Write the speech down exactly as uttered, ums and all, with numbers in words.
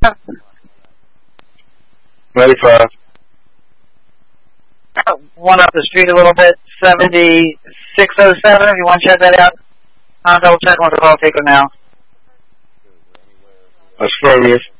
ninety-five. One up the street a little bit, seventy-six oh seven, if you want to check that out. I'm double checking with the call taker now. Affirmative.